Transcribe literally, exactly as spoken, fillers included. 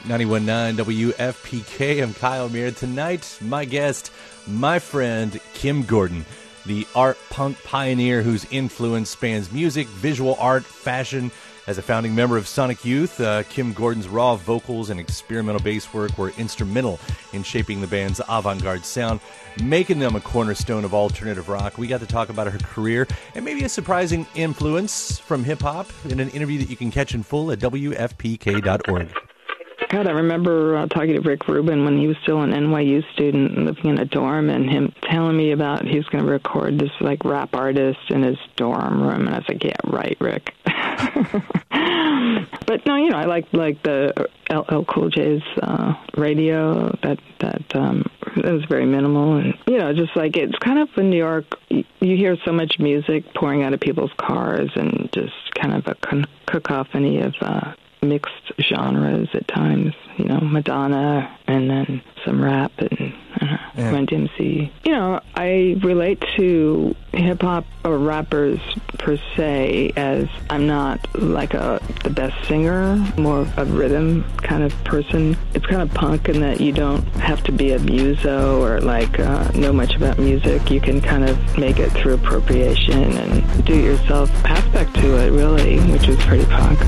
ninety-one point nine W F P K. I'm Kyle Muir. Tonight, my guest, my friend, Kim Gordon, the art punk pioneer whose influence spans music, visual art, fashion. As a founding member of Sonic Youth, uh, Kim Gordon's raw vocals and experimental bass work were instrumental in shaping the band's avant-garde sound, making them a cornerstone of alternative rock. We got to talk about her career and maybe a surprising influence from hip-hop in an interview that you can catch in full at W F P K dot org. God, I remember uh, talking to Rick Rubin when he was still an N Y U student living in a dorm, and him telling me about he was going to record this like rap artist in his dorm room, and I was like, yeah, right, Rick. But no, you know, I like like the L L Cool J's uh, radio. That that um, it was very minimal, and you know, just like it's kind of in New York, you, you hear so much music pouring out of people's cars, and just kind of a con- cacophony of uh, mixed genres at times. You know, Madonna, and then some rap, and uh, yeah. Run D M C. You know, I relate to hip hop or rappers per se as I'm not like a the best singer, more of a rhythm kind of person. It's kind of punk in that you don't have to be a muso or like uh, know much about music. You can kind of make it through appropriation and do-it-yourself aspect to it, really, which is pretty punk.